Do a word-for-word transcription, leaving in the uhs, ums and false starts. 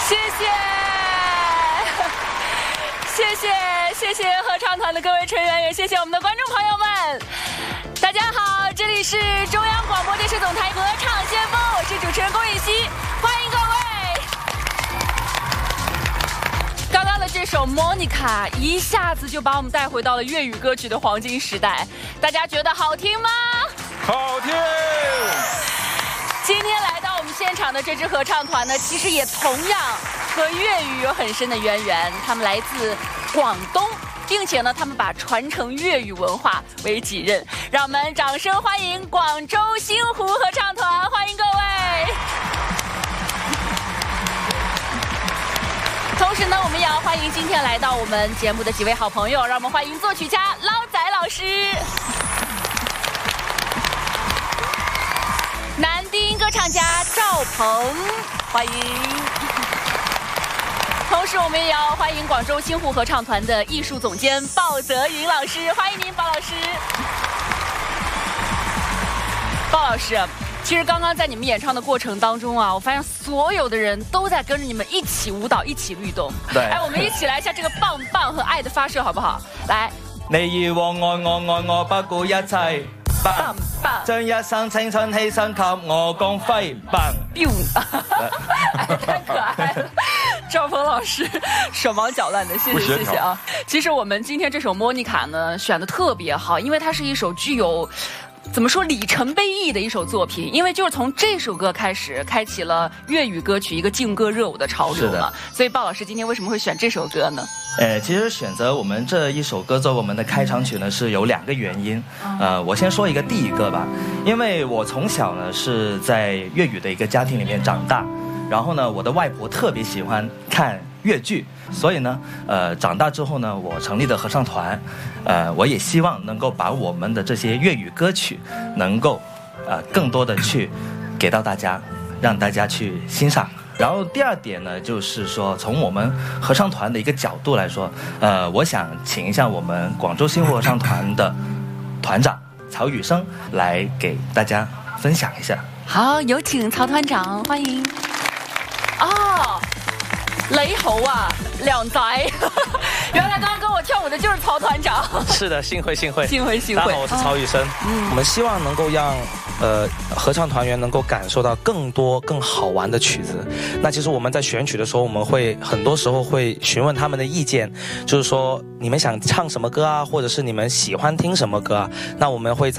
谢谢，谢谢，谢谢合唱团的各位成员，也谢谢我们的观众朋友们。大家好，这里是中央广播电视总台合唱先锋，我是主持人龚允希，欢迎各位。刚刚的这首《Monica》一下子就把我们带回到了粤语歌曲的黄金时代，大家觉得好听吗？ 好听。 今天来到我们现场的这支合唱团呢，其实也同样和粤语有很深的渊源。他们来自广东，并且呢，他们把传承粤语文化为己任。让我们掌声欢迎广州星湖合唱团，欢迎各位。同时呢，我们也要欢迎今天来到我们节目的几位好朋友，让我们欢迎作曲家捞仔老师。男低音歌唱家赵鹏，欢迎。同时，我们也要欢迎广州星湖合唱团的艺术总监鲍泽云老师，欢迎您，鲍老师。鲍老师，其实刚刚在你们演唱的过程当中啊，我发现所有的人都在跟着你们一起舞蹈，一起律动。 对， 哎，我们一起来一下这个棒棒和爱的發射，好不好？來， 你以往愛我愛我不顧一切。 棒棒， 將一生青春犧牲給我光輝棒。 哎，太可愛了，趙鵬老師手忙腳亂的，謝謝謝謝啊！其實我們今天這首《莫妮卡》呢選得特別好，因為它是一首具有怎麼說里程碑意義的一首作品，因為就是從這首歌開始開啟了粵語歌曲一個勁歌熱舞的潮流嘛。所以鮑老師今天為什麼會選這首歌呢？ 呃，其實選擇我們這一首歌作為我們的開場曲呢，是有兩個原因。呃，我先說一個第一個吧，因為我從小呢是在粵語的一個家庭裡面長大，然後呢，我的外婆特別喜歡看粵劇，所以呢，呃，長大之後呢，我成立的合唱團，呃，我也希望能夠把我們的這些粵語歌曲，能夠，呃，更多的去給到大家，讓大家去欣賞。然後第二點呢，就是說從我們合唱團的一個角度來說，呃，我想請一下我們廣州星湖合唱團的團長曹宇生來給大家分享一下。 好，有請曹團長，歡迎。哦，你好啊，梁仔，原來剛剛跟我跳舞的就是曹團長。 是的，幸會幸會， 幸會幸會。 大家好，我是曹宇生。 嗯， 我們希望能夠讓呃合唱團員能夠感受到更多更好玩的曲子。那其實我們在選曲的時候，我們會很多時候會詢問他們的意見，就是說你們想唱什麼歌啊，或者是你們喜歡聽什麼歌啊，那我們會在